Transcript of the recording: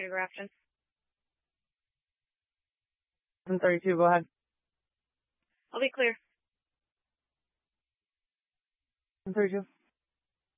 your options. 732, go ahead. I'll be clear. 732.